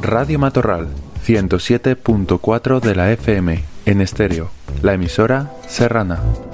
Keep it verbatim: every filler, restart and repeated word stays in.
Radio Matorral, ciento siete punto cuatro de la F M, en estéreo, la emisora serrana.